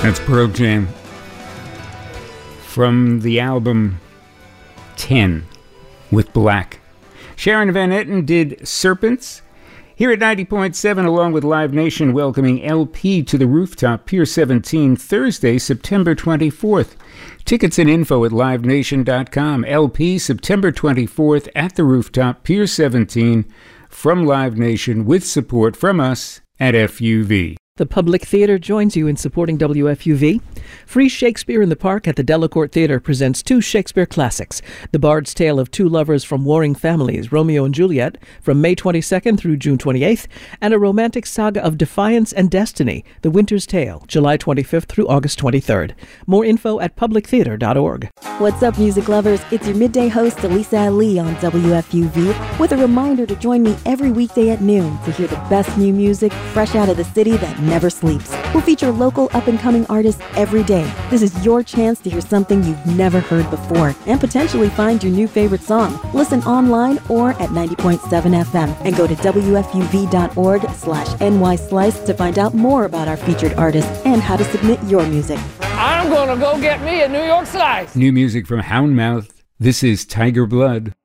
That's Pearl Jam from the album 10 with Black. Sharon Van Etten did Serpents. Here at 90.7, along with Live Nation, welcoming LP to the Rooftop, Pier 17, Thursday, September 24th. Tickets and info at livenation.com. LP, September 24th at the Rooftop, Pier 17, from Live Nation, with support from us at FUV. The Public Theater joins you in supporting WFUV. Free Shakespeare in the Park at the Delacorte Theater presents two Shakespeare classics. The Bard's Tale of Two Lovers from Warring Families, Romeo and Juliet, from May 22nd through June 28th, and a romantic saga of defiance and destiny, The Winter's Tale, July 25th through August 23rd. More info at publictheater.org. What's up, music lovers? It's your midday host, Elisa Ali, on WFUV, with a reminder to join me every weekday at noon to hear the best new music fresh out of the city that never sleeps. We'll feature local up-and-coming artists every day. This is your chance to hear something you've never heard before and potentially find your new favorite song. Listen online or at 90.7 FM and go to WFUV.org/NYSlice to find out more about our featured artists and how to submit your music. I'm gonna go get me a New York Slice. New music from Houndmouth. This is Tiger Blood.